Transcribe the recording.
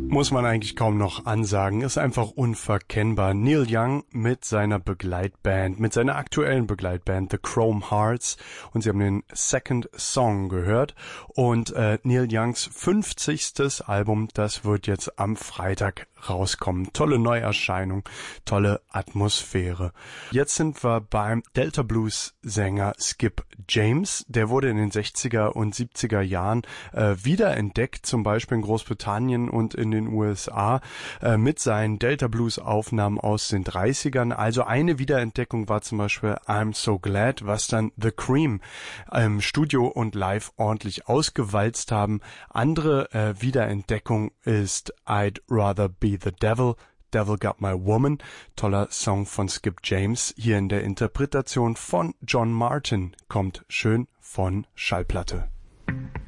Muss man eigentlich kaum noch ansagen, ist einfach unverkennbar. Neil Young mit seiner Begleitband, mit seiner aktuellen Begleitband The Chrome Hearts, und Sie haben den Second Song gehört, und Neil Youngs 50. Album, das wird jetzt am Freitag rauskommen. Tolle Neuerscheinung, tolle Atmosphäre. Jetzt sind wir beim Delta Blues Sänger Skip James. Der wurde in den 60er und 70er Jahren wiederentdeckt, zum Beispiel in Großbritannien und in den USA, mit seinen Delta Blues Aufnahmen aus den 30ern. Also eine Wiederentdeckung war zum Beispiel I'm So Glad, was dann The Cream im Studio und live ordentlich ausgewalzt haben. Andere Wiederentdeckung ist I'd Rather Be the Devil, Devil Got My Woman, toller Song von Skip James, hier in der Interpretation von John Martin, kommt schön von Schallplatte.